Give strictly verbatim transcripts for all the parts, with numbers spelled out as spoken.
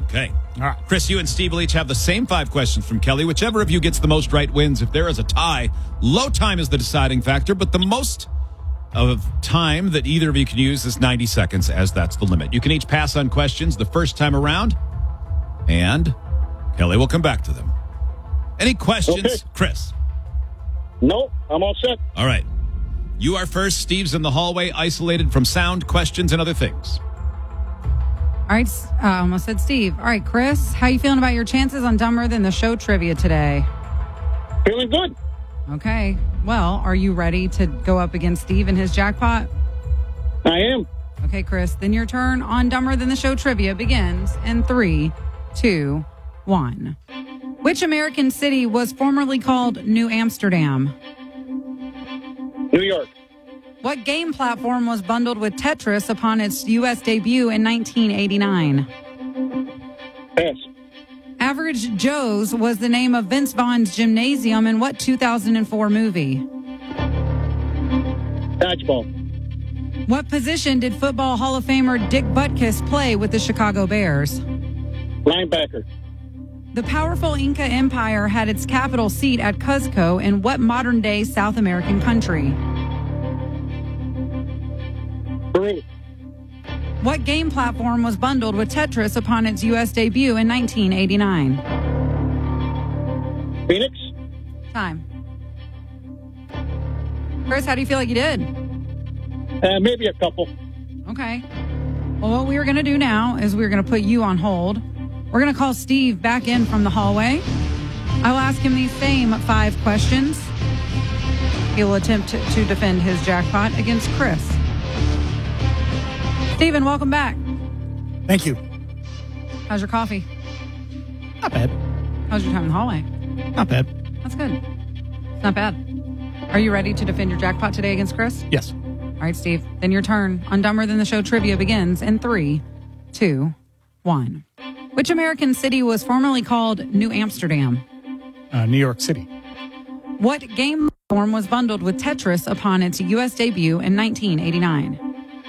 Okay. All right. Chris, you and Steve will each have the same five questions from Kelly. Whichever of you gets the most right wins. If there is a tie, low time is the deciding factor, but the most of time that either of you can use is ninety seconds, as that's the limit. You can each pass on questions the first time around, and Kelly will come back to them. Any questions, Okay. Chris? No, I'm all set. All right. You are first. Steve's in the hallway, isolated from sound, questions, and other things. All right, uh, I almost said Steve. All right, Chris, how you feeling about your chances on Dumber Than the Show trivia today? Feeling good. Okay. Well, are you ready to go up against Steve and his jackpot? I am. Okay, Chris, then your turn on Dumber Than the Show trivia begins in three, two, one. Which American city was formerly called New Amsterdam? New York. What game platform was bundled with Tetris upon its U S debut in nineteen eighty-nine? Pass. Average Joe's was the name of Vince Vaughn's gymnasium in what two thousand four movie? Dodgeball. What position did Football Hall of Famer Dick Butkus play with the Chicago Bears? Linebacker. The powerful Inca Empire had its capital seat at Cuzco in what modern-day South American country? Peru. What game platform was bundled with Tetris upon its U S debut in nineteen eighty-nine? Phoenix. Time. Chris, how do you feel like you did? Uh, maybe a couple. Okay. Well, what we are going to do now is we're going to put you on hold. We're going to call Steve back in from the hallway. I will ask him these same five questions. He will attempt to, to defend his jackpot against Chris. Steven, welcome back. Thank you. How's your coffee? Not bad. How's your time in the hallway? Not bad. That's good. It's not bad. Are you ready to defend your jackpot today against Chris? Yes. All right, Steve. Then your turn on Dumber Than the Show trivia begins in three, two, one. Which American city was formerly called New Amsterdam? Uh, New York City. What game platform was bundled with Tetris upon its U S debut in nineteen eighty-nine?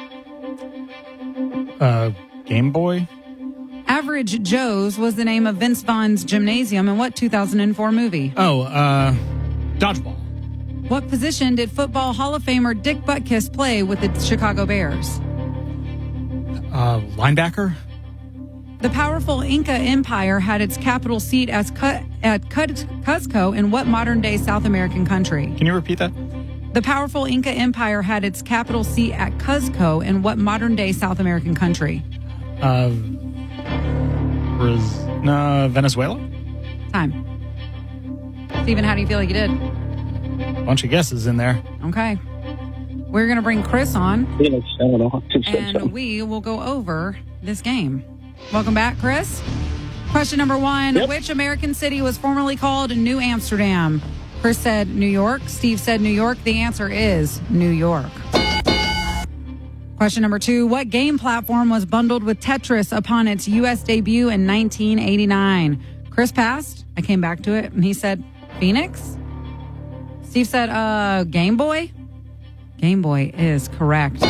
Uh, Game Boy. Average Joe's was the name of Vince Vaughn's gymnasium in what two thousand four movie? Oh, uh, Dodgeball. What position did Football Hall of Famer Dick Butkus play with the Chicago Bears? Uh, linebacker. The powerful Inca Empire had its capital seat as Cu- at Cuz- Cuzco in what modern-day South American country? Can you repeat that? The powerful Inca Empire had its capital seat at Cuzco in what modern-day South American country? Uh, Braz- uh, Venezuela? Time. Steven, how do you feel like you did? Bunch of guesses in there. Okay. We're going to bring Chris on, Phoenix. I don't know. and we will go over this game. Welcome back, Chris. Question number one. Yep. Which American city was formerly called New Amsterdam? Chris said New York. Steve said New York. The answer is New York. Question number two. What game platform was bundled with Tetris upon its U S debut in nineteen eighty-nine? Chris passed. I came back to it, and he said Phoenix. Steve said uh, Game Boy. Game Boy is correct.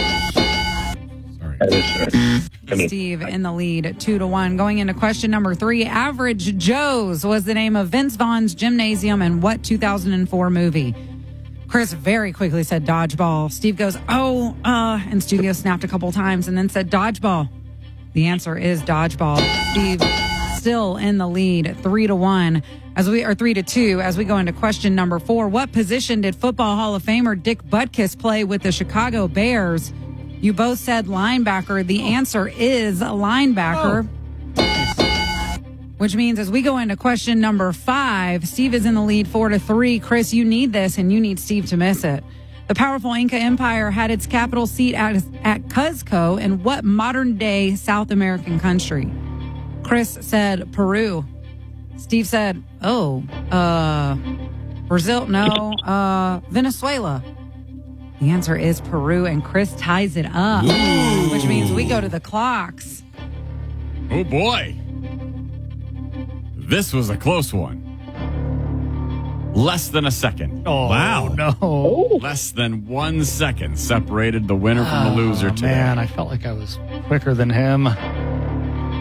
Steve in the lead, two to one. Going into question number three. Average Joe's was the name of Vince Vaughn's gymnasium in what two thousand four movie? Chris very quickly said Dodgeball. Steve goes, oh, uh, and studio snapped a couple times and then said Dodgeball. The answer is Dodgeball. Steve still in the lead, three to one, as we or three to two, as we go into question number four. What position did Football Hall of Famer Dick Butkus play with the Chicago Bears? You both said linebacker. The answer is linebacker. Oh. Which means as we go into question number five, Steve is in the lead four to three. Chris, you need this and you need Steve to miss it. The powerful Inca Empire had its capital seat at, at Cuzco in what modern day South American country? Chris said Peru. Steve said, oh, uh, Brazil. No, uh, Venezuela. The answer is Peru, and Chris ties it up, Ooh. Which means we go to the clocks. Oh, boy. This was a close one. Less than a second. Oh, wow. No. Less than one second separated the winner from the loser oh, today. Man, I felt like I was quicker than him.